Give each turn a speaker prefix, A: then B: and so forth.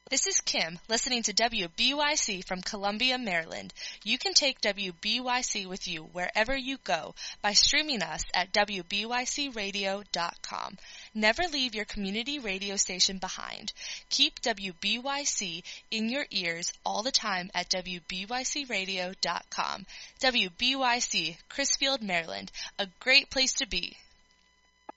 A: This is Kim, listening to WBYC from Columbia, Maryland. You can take WBYC with you wherever you go by streaming us at WBYCradio.com. Never leave your community radio station behind. Keep WBYC in your ears all the time at WBYCradio.com. WBYC, Crisfield, Maryland, a great place to be.